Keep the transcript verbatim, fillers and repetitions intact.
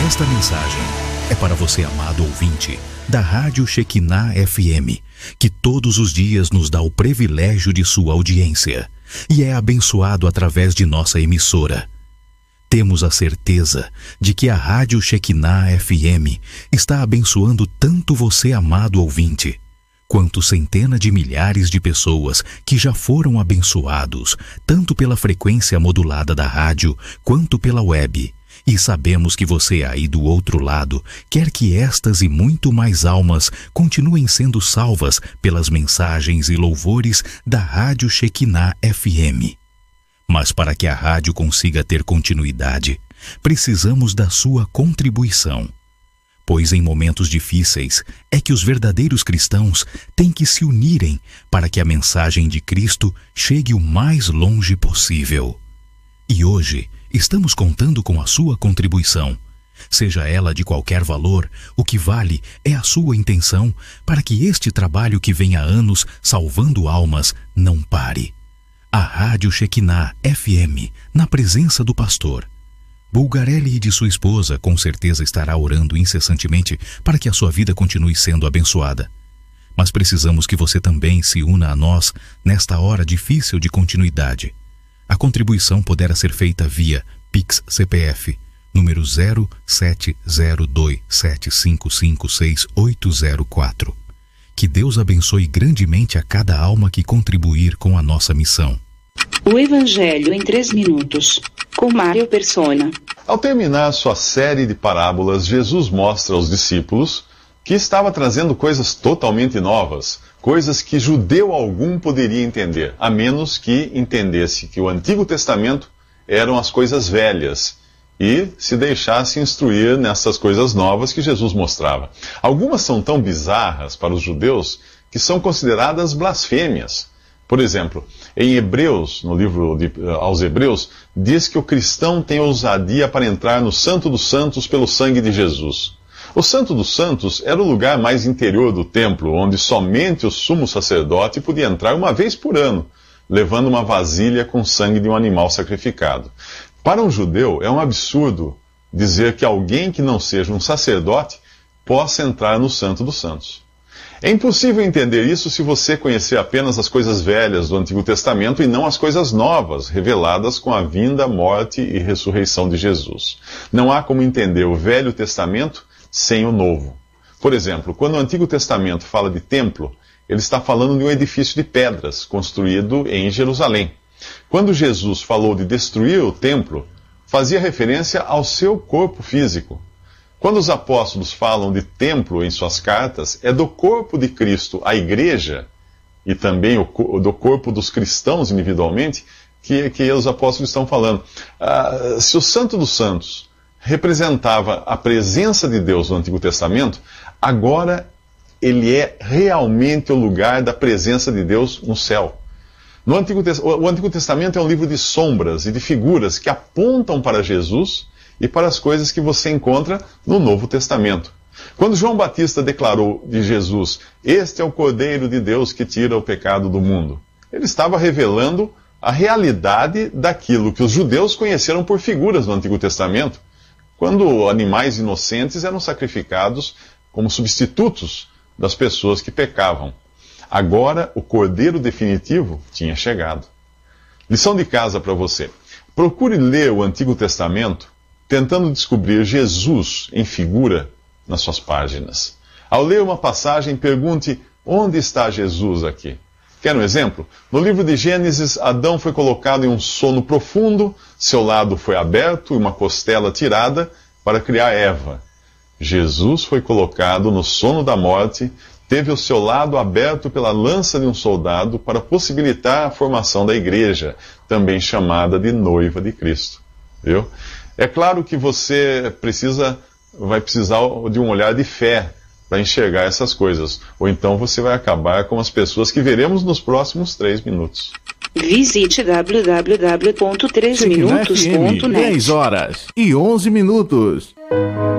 Esta mensagem é para você, amado ouvinte, da Rádio Shekinah F M, que todos os dias nos dá o privilégio de sua audiência e é abençoado através de nossa emissora. Temos a certeza de que a Rádio Shekinah F M está abençoando tanto você, amado ouvinte, quanto centenas de milhares de pessoas que já foram abençoados, tanto pela frequência modulada da rádio, quanto pela web. E sabemos que você aí do outro lado quer que estas e muito mais almas continuem sendo salvas pelas mensagens e louvores da Rádio Shekinah F M. Mas para que a rádio consiga ter continuidade, precisamos da sua contribuição. Pois em momentos difíceis é que os verdadeiros cristãos têm que se unirem para que a mensagem de Cristo chegue o mais longe possível. E hoje estamos contando com a sua contribuição. Seja ela de qualquer valor, o que vale é a sua intenção para que este trabalho que vem há anos salvando almas não pare. A Rádio Shekinah F M, na presença do pastor Bulgarelli e de sua esposa, com certeza estará orando incessantemente para que a sua vida continue sendo abençoada. Mas precisamos que você também se una a nós nesta hora difícil de continuidade. A contribuição poderá ser feita via Pix C P F, número zero sete zero dois sete cinco cinco seis oito zero quatro. Que Deus abençoe grandemente a cada alma que contribuir com a nossa missão. O Evangelho em três minutos, com Mário Persona. Ao terminar sua série de parábolas, Jesus mostra aos discípulos que estava trazendo coisas totalmente novas, coisas que judeu algum poderia entender, a menos que entendesse que o Antigo Testamento eram as coisas velhas e se deixasse instruir nessas coisas novas que Jesus mostrava. Algumas são tão bizarras para os judeus que são consideradas blasfêmias. Por exemplo, em Hebreus, no livro de, aos Hebreus, diz que o cristão tem ousadia para entrar no Santo dos Santos pelo sangue de Jesus. O Santo dos Santos era o lugar mais interior do templo, onde somente o sumo sacerdote podia entrar uma vez por ano, levando uma vasilha com sangue de um animal sacrificado. Para um judeu, é um absurdo dizer que alguém que não seja um sacerdote possa entrar no Santo dos Santos. É impossível entender isso se você conhecer apenas as coisas velhas do Antigo Testamento e não as coisas novas, reveladas com a vinda, morte e ressurreição de Jesus. Não há como entender o Velho Testamento sem o Novo. Por exemplo, quando o Antigo Testamento fala de templo, ele está falando de um edifício de pedras, construído em Jerusalém. Quando Jesus falou de destruir o templo, fazia referência ao seu corpo físico. Quando os apóstolos falam de templo em suas cartas, é do corpo de Cristo, a igreja, e também o, do corpo dos cristãos individualmente, que, que os apóstolos estão falando. Ah, se o Santo dos Santos representava a presença de Deus no Antigo Testamento, agora ele é realmente o lugar da presença de Deus no céu. No Antigo, o Antigo Testamento é um livro de sombras e de figuras que apontam para Jesus e para as coisas que você encontra no Novo Testamento. Quando João Batista declarou de Jesus, "Este é o Cordeiro de Deus que tira o pecado do mundo", ele estava revelando a realidade daquilo que os judeus conheceram por figuras no Antigo Testamento, quando animais inocentes eram sacrificados como substitutos das pessoas que pecavam. Agora, o Cordeiro definitivo tinha chegado. Lição de casa para você. Procure ler o Antigo Testamento tentando descobrir Jesus em figura nas suas páginas. Ao ler uma passagem, pergunte: onde está Jesus aqui? Quer um exemplo? No livro de Gênesis, Adão foi colocado em um sono profundo, seu lado foi aberto e uma costela tirada para criar Eva. Jesus foi colocado no sono da morte, teve o seu lado aberto pela lança de um soldado para possibilitar a formação da igreja, também chamada de noiva de Cristo. Viu? É claro que você precisa, vai precisar de um olhar de fé para enxergar essas coisas. Ou então você vai acabar com as pessoas que veremos nos próximos três minutos. Visite w w w ponto três minutos ponto net. dez horas e onze minutos.